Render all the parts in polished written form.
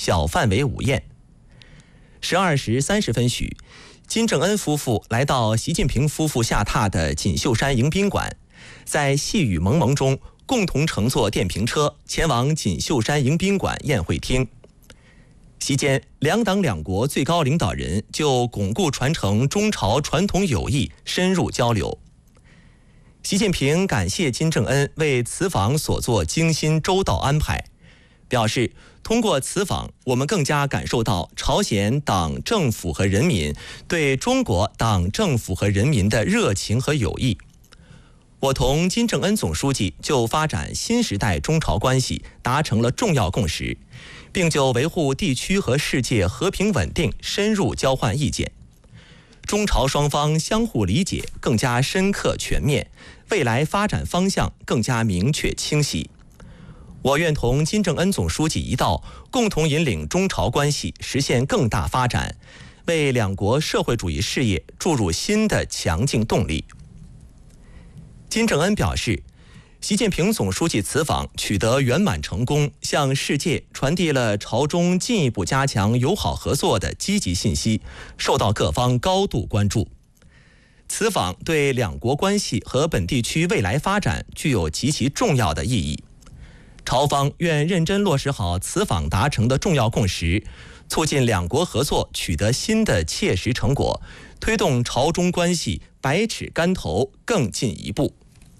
小范围午宴。12时30分许，金正恩夫妇来到习近平夫妇下榻的锦绣山迎宾馆，在细雨蒙蒙中共同乘坐电瓶车前往锦绣山迎宾馆宴会厅。席间，两党两国最高领导人就巩固传承中朝传统友谊深入交流。习近平感谢金正恩为此访所做精心周到安排，表示通过此访，我们更加感受到朝鲜党政府和人民对中国党政府和人民的热情和友谊。我同金正恩总书记就发展新时代中朝关系达成了重要共识，并就维护地区和世界和平稳定深入交换意见。中朝双方相互理解更加深刻全面，未来发展方向更加明确清晰。我愿同金正恩总书记一道，共同引领中朝关系实现更大发展，为两国社会主义事业注入新的强劲动力。金正恩表示，习近平总书记此访取得圆满成功，向世界传递了朝中进一步加强友好合作的积极信息，受到各方高度关注。此访对两国关系和本地区未来发展具有极其重要的意义。朝方愿认真落实好此访达成的重要共识，促进两国合作取得新的切实成果，推动朝中关系百尺竿头更进一步。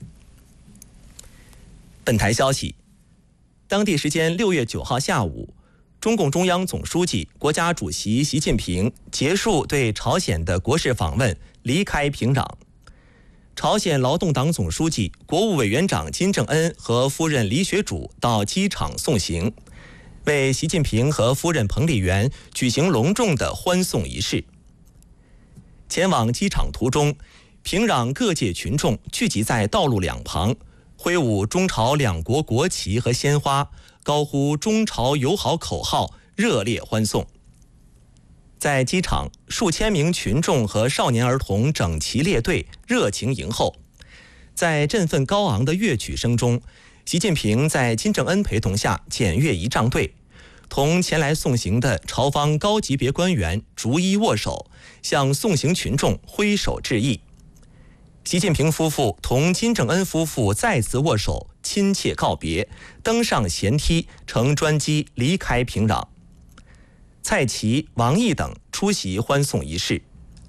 本台消息，当地时间6月9号下午，中共中央总书记、国家主席习近平结束对朝鲜的国事访问，离开平壤。朝鲜劳动党总书记、国务委员长金正恩和夫人李雪主到机场送行，为习近平和夫人彭丽媛举行隆重的欢送仪式。前往机场途中，平壤各界群众聚集在道路两旁，挥舞中朝两国国旗和鲜花，高呼中朝友好口号，热烈欢送。在机场，数千名群众和少年儿童整齐列队，热情迎候。在振奋高昂的乐曲声中，习近平在金正恩陪同下检阅仪仗队，同前来送行的朝方高级别官员逐一握手，向送行群众挥手致意。习近平夫妇同金正恩夫妇再次握手，亲切告别，登上舷梯，乘专机离开平壤。蔡奇、王毅等出席欢送仪式。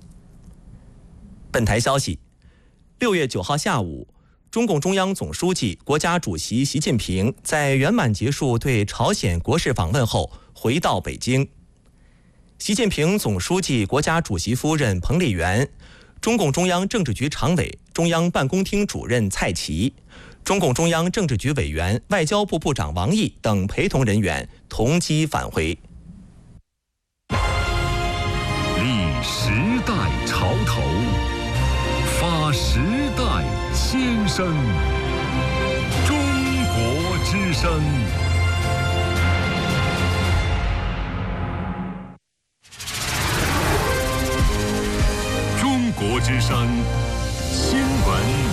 本台消息，6月9号下午，中共中央总书记、国家主席习近平在圆满结束对朝鲜国事访问后，回到北京。习近平总书记、国家主席夫人彭丽媛，中共中央政治局常委、中央办公厅主任蔡奇，中共中央政治局委员、外交部部长王毅等陪同人员同机返回。 立时代潮头，发时代先声。中国之声。中国之声新闻